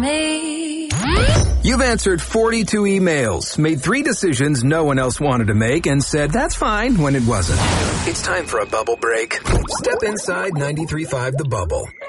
me. You've answered 42 emails, made 3 decisions no one else wanted to make, and said that's fine when it wasn't. It's time for a bubble break. Step inside 93.5 The Bubble.